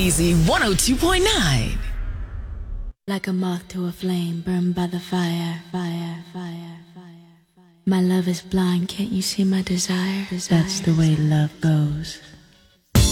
Easy 102.9. Like a moth to a flame, burned by the fire, fire, fire, fire. My love is blind, can't you see my desire? That's the way love goes.